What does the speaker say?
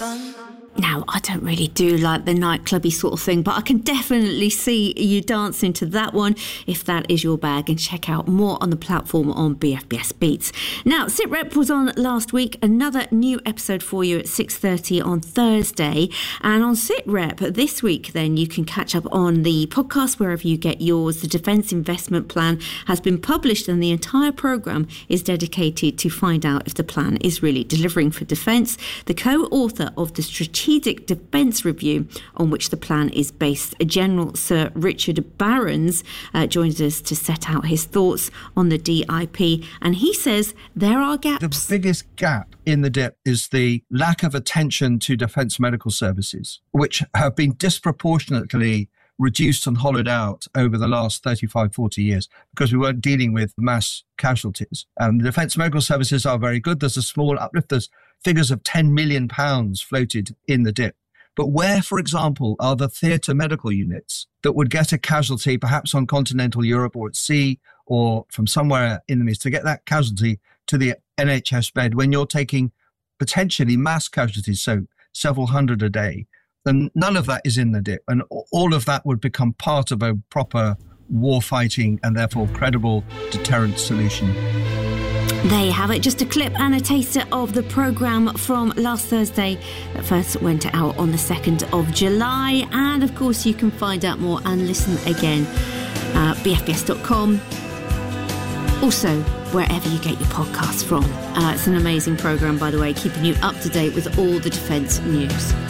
Now, I don't really do like the nightclubby sort of thing, but I can definitely see you dancing to that one if that is your bag, and check out more on the platform on BFBS Beats. Now, SitRep was on last week, another new episode for you at 6:30 on Thursday. And on SitRep this week, then, you can catch up on the podcast wherever you get yours. The Defence Investment Plan has been published, and the entire programme is dedicated to find out if the plan is really delivering for defence. The co-author of the Strategic Defence Review, on which the plan is based, General Sir Richard Barrons, joins us to set out his thoughts on the DIP, and he says there are gaps. The biggest gap in the DIP is the lack of attention to defence medical services, which have been disproportionately reduced and hollowed out over the last 35, 40 years because we weren't dealing with mass casualties. And the defence medical services are very good. There's a small uplift. There's figures of £10 million floated in the DIP. But where, for example, are the theatre medical units that would get a casualty perhaps on continental Europe or at sea or from somewhere in the Middle East to get that casualty to the NHS bed when you're taking potentially mass casualties, so several hundred a day? Then none of that is in the DIP. And all of that would become part of a proper war fighting and therefore credible deterrent solution. There you have it, just a clip and a taster of the programme from last Thursday that first went out on the 2nd of July. And of course you can find out more and listen again at bfbs.com. Also, wherever you get your podcasts from. It's an amazing programme, by the way, keeping you up to date with all the defence news.